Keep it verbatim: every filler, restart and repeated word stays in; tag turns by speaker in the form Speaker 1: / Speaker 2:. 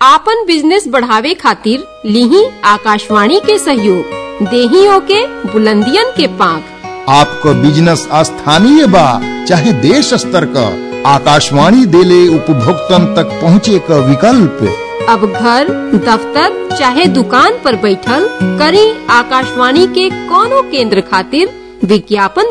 Speaker 1: आपन बिजनेस बढ़ावे खातिर लीही आकाशवाणी के सहयोग, देही ओके बुलंदियन के पांख।
Speaker 2: आपको बिजनेस स्थानीय बा चाहे देश स्तर का, आकाशवाणी देले उपभोक्तन तक पहुँचे का विकल्प।
Speaker 1: अब घर, दफ्तर चाहे दुकान पर बैठल करी आकाशवाणी के कोनो केंद्र खातिर विज्ञापन